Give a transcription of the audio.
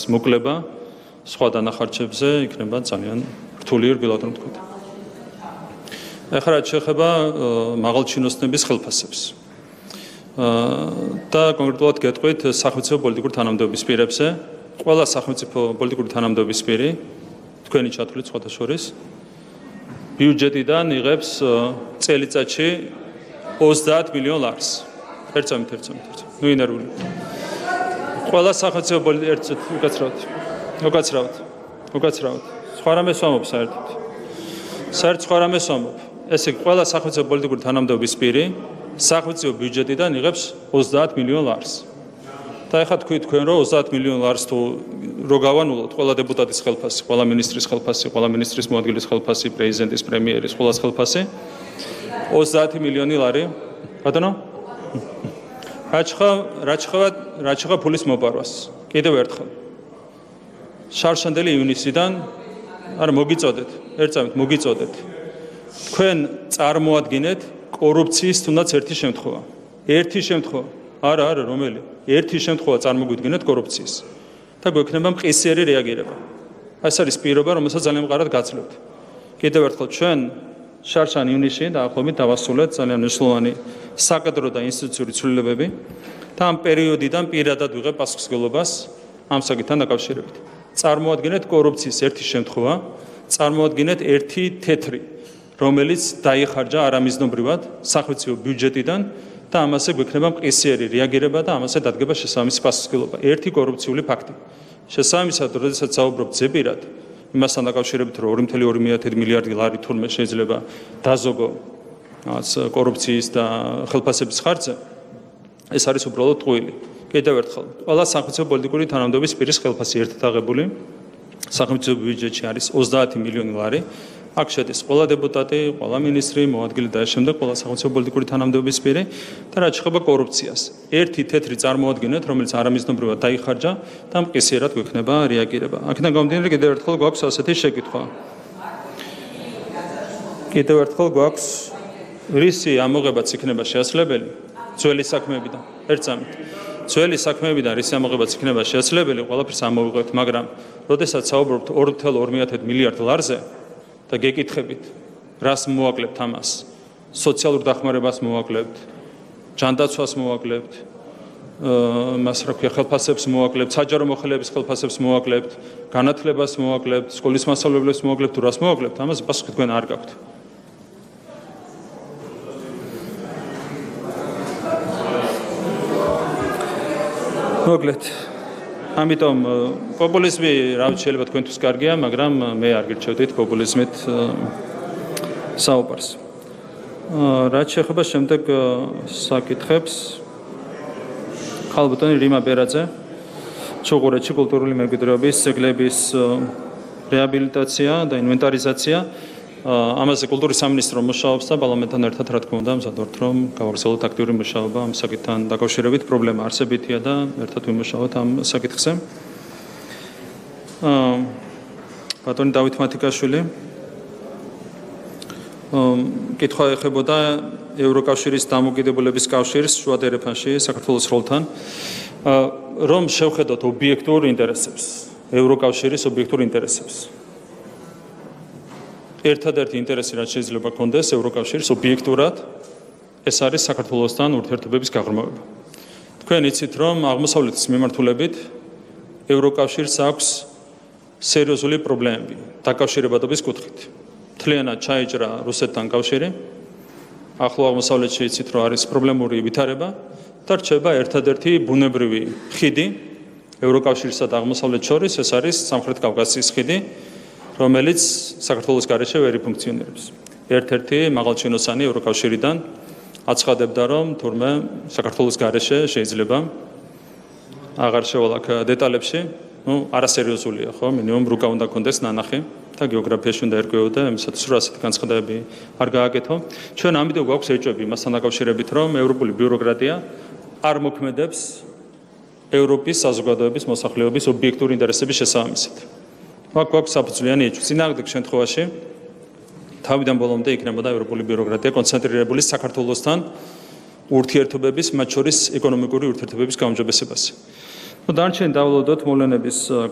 მოკლება სხვა დანახარჯებზე იქნება ძალიან რთული რბილად რომ თქვით. ახლა რაც შეეხება მაღალჩინოსნების ხელფასებს და კონკრეტულად გეტყვით სახელმწიფო პოლიტიკური თანამდებობის პირებზე. ყველა სახელმწიფო პოლიტიკური თანამდებობის პირი თქვენი ჩათვლით სხვათა შორის ბიუჯეტიდან იღებს წელიწადში 30 მილიონ ლარს. ერთწამით. ნუ ინერვული. ყველა სახელმწიფო პოლიტიკური უკაცრავად. სხვა რამეს ვამბობ საერთოდ. სხვა რამეს ვამბობ. ესე იგი ყველა სახელმწიფო პოლიტიკური თანამდებობის პირი სახელმწიფო ბიუჯეტიდან იღებს 30 მილიონ ლარს. და ეხლა თქვი თქვენ რომ 30 მილიონ ლარს თუ რო გავანულოთ ყველა დეპუტატის ხელფასი, ყველა მინისტრის ხელფასი, ყველა მინისტრის მოადგილის ხელფასი, პრეზიდენტის, პრემიერის, ყველას ხელფასი 30 მილიონი ლარი. ბატონო? რაც ხება ფულის მოპარვას. კიდევ ერთხელ. შარშანდელი ივნისიდან არა მოგიწოდეთ, ერთწამით მოგიწოდეთ. თქვენ წარმოადგენთ კორუფციის თუნდაც ერთი შემთხვევა. არა, რომელი? ერთი შემთხვევა წარმოგვიდგენთ კორუფციის. და გვექნება მყისიერი რეაგირება. ეს არის პირობა, რომელსაც ძალიან მყარად გაცლებთ. კიდევ ერთხელ ჩვენ შარშან ივნისში დაახლოებით დავასრულეთ ძალიან მნიშვნელოვანი საკადრო და ინსტიტუციური ცვლილებები და ამ პერიოდიდან პირადად ვიღებ პასუხისმგებლობას ამ საკითხთან დაკავშირებით. წარმოადგენთ კორუფციის ერთი შემთხვევა, წარმოადგენთ ერთი თეთრი, რომელიც დაიხარჯა არამიზნობრივად სახელმწიფო ბიუჯეტიდან და ამაზე გვექნება მყისიერი რეაგირება და ამაზე დადგება შესაბამისი პასუხისმგებლობა. ერთი კორუფციული ფაქტი. შესაბამისად, როდესაც საუბრობთ ზეპირად, იმასთან დაკავშირებით, რომ 2.2 მილიარდი ლარი თურმე შეიძლება დაზოგო კორუფციის და ხელფასების ხარჯზე, ეს არის უბრალოდ ტყუილი. კიდევ ერთხელ, ყველა სახელმწიფო პოლიტიკური თანამდებობის პირის ხელფასი ერთად აღებული სახელმწიფო ბიუჯეტში არის 30 მილიონი ლარი. აქ შედის ყველა დეპუტატი, ყველა მინისტრი, მოადგილე და შემდეგ ყველა სახელმწიფო პოლიტიკური თანამდებობის პირი და რაც შეეხება კორუფციას. ერთი თეთრი წარმოადგენთ, რომელიც არამიზნობრივად დაიხარჯა და მყისიერად გვექნება რეაგირება. აქედან გამომდინარე კიდევ ერთხელ გვაქვს ასეთი შეკითხვა. კიდევ ერთხელ გვაქვს რისი ამოღებაც იქნება შესაძლებელი ძველი საქმეებიდან. ერთწამით. ძველი საქმეებიდან რის ამოღებაც იქნება შესაძლებელი, ყველაფერს ამოვიღებთ, მაგრამ როდესაც საუბრობთ 2.2 მილიარდ ლარზე და გეკითხებით, რას მოვაკლებთ ამას? სოციალურ დახმარებას მოვაკლებთ, ჯანდაცვას მოვაკლებთ, მას რა ქვია, ხელფასებს მოვაკლებთ, საჯარო მოხელეების ხელფასებს მოვაკლებთ, განათლებას მოვაკლებთ, სკოლის მასწავლებლებს მოვაკლებთ, თუ რას მოვაკლებთ, ამაზე პასუხი თქვენ არ გაქვთ. მოკლედ, ამიტომ პოპულიზმი რაც შეიძლება თქვენთვის კარგია, მაგრამ მე არ გირჩევდით პოპულიზმით საუბარს. რაც შეეხება შემდეგ საკითხებს, ხალბატონი რიმა ბერაძე, ჩუღურეთში კულტურული მემკვიდრეობის ძეგლების რეაბილიტაცია და ინვენტარიზაცია. ამაზე კულტურის სამინისტრო მუშაობს და პარლამენტთან ერთად რა თქმა უნდა მზადვართ რომ გავაგრძელოთ აქტიური მუშაობა ამ საკითხთან დაკავშირებით. პრობლემა არსებითია და ერთად ვიმუშაოთ ამ საკითხზე. ბატონი დავით მათიკაშვილი კითხვა ეხებოდა ევროკავშირის დამოუკიდებლობის კავშირს შუა დერეფანში საქართველოს როლთან, რომ შევხედოთ ობიექტურ ინტერესებს, ევროკავშირის ობიექტურ ინტერესებს. ერთადერთი ინტერესი რაც შეიძლება გქონდეს ევროკავშირის ობიექტურად ეს არის საქართველოსთან ურთიერთობების გაღრმავება. თქვენ იცით რომ აღმოსავლეთის მიმართულებით ევროკავშირს აქვს სერიოზული პრობლემები დაკავშირებადობის კუთხით. მთლიანად ჩაიჭრა რუსეთთან კავშირი. ახლო აღმოსავლეთში იცით რომ არის პრობლემური ვითარება და რჩება ერთადერთი ბუნებრივი ხიდი ევროკავშირსა და აღმოსავლეთს შორის, ეს არის სამხრეთ კავკასიის ხიდი, რომელიც საქართველოს გარეშე ვერ ფუნქციონირებს. ერთ-ერთი მაღალჩინოსანი ევროკავშირიდან აცხადებდა, რომ თურმე საქართველოს გარეშე შეიძლება აღარ შევალაქ დეტალებში, არასერიოზულია, ხო, მინიმუმ რუკა უნდა კონდეს ნანახი და გეოგრაფიაში უნდა ერკვეოდა, იმისათვის რომ ასეთი განცხადებები არ გააკეთო. ჩვენ ამიტომ გვაქვს ეჭვები მასთან დაკავშირებით, რომ ევროპული ბიუროკრატია არ მოქმედებს ევროპის საზოგადოების მოსახლეობის ობიექტური ინტერესების შესაბამისად. გვაქვს საფუძვლიანი ეჭვი. წინააღმდეგ შემთხვევაში თავიდან ბოლომდე იქნებოდა ევროპული ბიუროკრატია კონცენტრირებული საქართველოსთან ურთიერთობების, მათ შორის ეკონომიკური ურთიერთობების გაუმჯობესებაზე. დანარჩენი დავალოდოთ მოვლენების